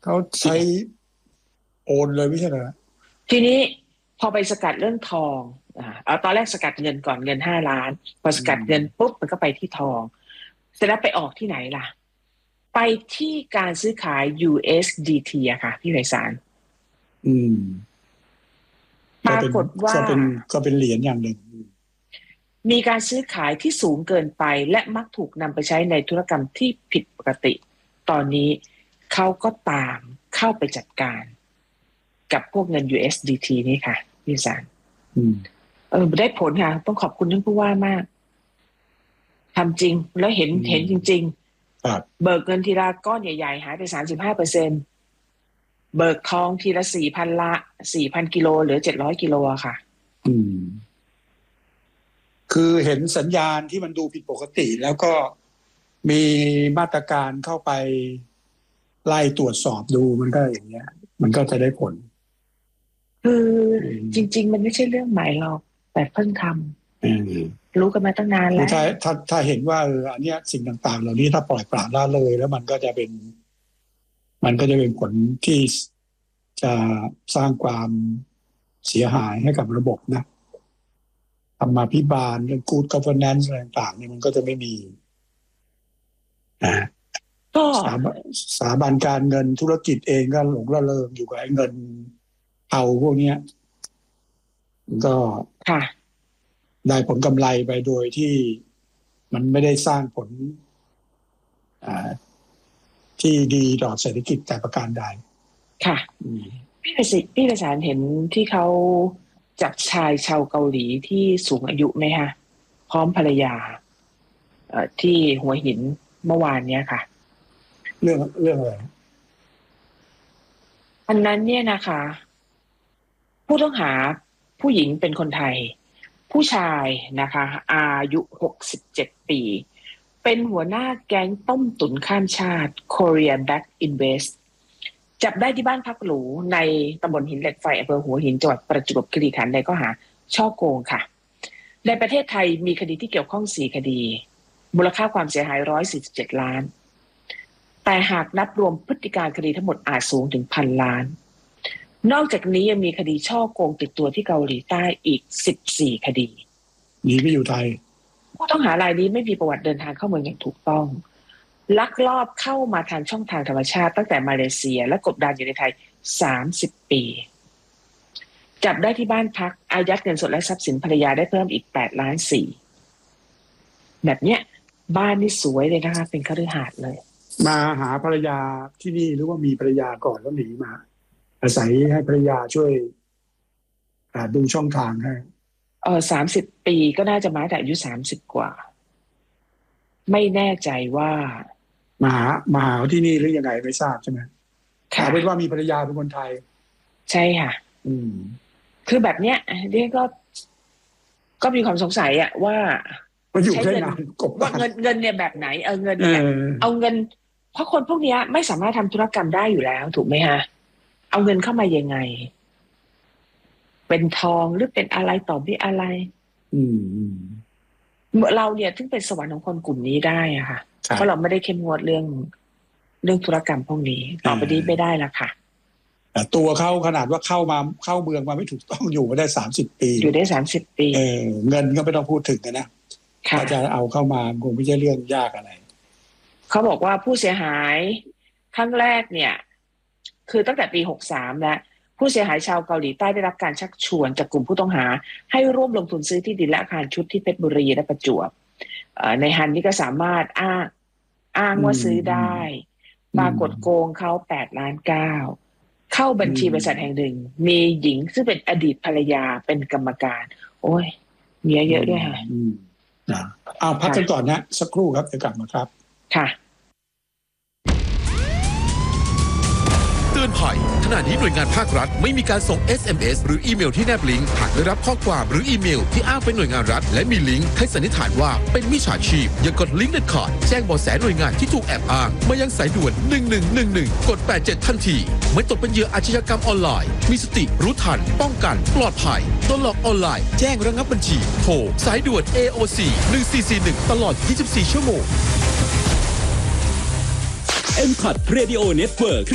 เขาใช้โอนเลยไม่ใช่เหรอทีนี้พอไปสกัดเรื่องทองตอนแรกสกัดเงินก่อนเงิน5 ล้านพอสกัดเงินปุ๊บมันก็ไปที่ทองเสร็จแล้วไปออกที่ไหนล่ะไปที่การซื้อขาย USDT อะค่ะพี่ไพศาลปรากฏว่าก็เป็นเหรียญอย่างหนึ่งมีการซื้อขายที่สูงเกินไปและมักถูกนำไปใช้ในธุรกรรมที่ผิดปกติตอนนี้เขาก็ตามเข้าไปจัดการกับพวกเงิน USDT นี่ค่ะพี่สารได้ผลค่ะต้องขอบคุณท่านผู้ว่ามากทำจริงแล้วเห็นจริงๆเบิกเงินทีละก้อนใหญ่ๆหายไป 35%เบิกทองทีละ 4,000 กิโลเหลือ700 กิโลอะค่ะคือเห็นสัญญาณที่มันดูผิดปกติแล้วก็มีมาตรการเข้าไปไล่ตรวจสอบดูมันก็อย่างเงี้ยมันก็จะได้ผลคือจริงๆมันไม่ใช่เรื่องใหม่หรอกแต่เพิ่งทำรู้กันมาตั้งนานแล้วถ้าเห็นว่าอันเนี้ยสิ่งต่างๆเหล่านี้ถ้าปล่อยปละละเลยแล้วมันก็จะเป็นผลที่จะสร้างความเสียหายให้กับระบบนะธรรมาภิบาลเรื่อง good governance อะไรต่างๆนี่มันก็จะไม่มีสถาบันการเงินธุรกิจเองก็หลงระเริงอยู่กับไอ้เงินเอาพวกนี้ก็ได้ผลกำไรไปโดยที่มันไม่ได้สร้างผลที่ดีต่อเศรษฐกิจแต่ประการใดค่ะพี่ประสานเห็นที่เขาจับชายชาวเกาหลีที่สูงอายุไหมคะพร้อมภรรยาที่หัวหินเมื่อวานเนี้ยค่ะเรื่องอะไรอันนั้นเนี่ยนะคะผู้ต้องหาผู้หญิงเป็นคนไทยผู้ชายนะคะอายุ67 ปีเป็นหัวหน้าแก๊งต้มตุ๋นข้ามชาติ Korea Back Invest จับได้ที่บ้านพักหรูในตำบลหินเหล็กไฟอำเภอหัวหินจังหวัดประจวบคีรีขันธ์ในข้อหาฉ้อโกงค่ะในประเทศไทยมีคดีที่เกี่ยวข้อง4 คดีมูลค่าความเสียหาย147 ล้านแต่หากนับรวมพฤติการคดีทั้งหมดอาจสูงถึง1,000 ล้านนอกจากนี้ยังมีคดีฉ้อโกงติดตัวที่เกาหลีใต้อีก14 คดีหนีไปอยู่ไทยผู้ต้องหารายนี้ไม่มีประวัติเดินทางเข้าเมืองอย่างถูกต้องลักลอบเข้ามาทางช่องทางธรรมชาติตั้งแต่มาเลเซียและกบดานอยู่ในไทย30 ปีจับได้ที่บ้านพักอายัดเงินสดและทรัพย์สินภรรยาได้เพิ่มอีก8.4 ล้านแบบเนี้ยบ้านนี่สวยเลยนะคะเป็นคฤหาสน์เลยมาหาภรรยาที่นี่หรือว่ามีภรรยาก่อนแล้วหนีมาอาศัยให้ภรรยาช่วยดูช่องทางให้ 30 ปีก็น่าจะมาแต่อายุ30 กว่าไม่แน่ใจว่ามาหาที่นี่หรือยังไงไม่ทราบใช่ไหมถามเป็นว่ามีภรรยาเป็นคนไทยใช่ค่ะคือแบบเนี้ยเรียกก็มีความสงสัยอะว่าใช้เงินว่าเงินเนี่ยแบบไหนเงินเนี่ยเอาเงินเพราะคนพวกนี้ไม่สามารถทำธุรกรรมได้อยู่แล้วถูกไหมฮะเอาเงินเข้ามายังไงเป็นทองหรือเป็นอะไรต่อไม่อะไรเราเนี่ยถึงเป็นสวรรค์ของคนกลุ่มนี้ได้อะค่ะเพราะเราไม่ได้เข้มงวดเรื่องธุรกรรมพวกนี้ต่อไปนี้ไม่ได้ละค่ะแต่ตัวเขาขนาดว่าเข้าเมืองมาไม่ถูกต้องอยู่มาได้30 ปีอยู่ได้30 ปีเงินก็ไม่ต้องพูดถึงนะถ้าจะเอาเข้ามาคงไม่ใช่เรื่องยากอะไรเขาบอกว่าผู้เสียหายครั้งแรกเนี่ยคือตั้งแต่ปี63แล้วผู้เสียหายชาวเกาหลีใต้ได้รับการชักชวนจากกลุ่มผู้ต้องหาให้ร่วมลงทุนซื้อที่ดินและอาคารชุดที่เพชรบุรีและประจวบในฮันนี่ก็สามารถอ้างว่าซื้อได้ปรากฏโกงเขา8.9 ล้านเข้าบัญชีบริษัทแห่งหนึ่งมีหญิงซึ่งเป็นอดีตภรรยาเป็นกรรมการโอ้ยเมียเยอะด้วยค่ะเอาพักกันก่อนนะสักครู่ครับเดี๋ยวกลับมาครับค่ะเตือนภัยขณะนี้หน่วยงานภาครัฐไม่มีการส่ง SMS หรืออีเมลที่แนบลิงก์หากได้รับข้อความหรืออีเมลที่อ้างเป็นหน่วยงานรัฐและมีลิงก์ให้สันนิษฐานว่าเป็นมิจฉาชีพอย่ากดลิงก์เด็ดขาดแจ้งเบาะแสหน่วยงานที่ถูกแอบอ้างมายังสายด่วน1111กด87ทันทีไม่ตกเป็นเหยื่ออาชญากรรมออนไลน์มีสติรู้ทันป้องกันปลอดภัยโดนหลอกออนไลน์แจ้งระงับบัญชีโทรสายด่วน AOC 1441ตลอด24 ชั่วโมง MCAT Radio Network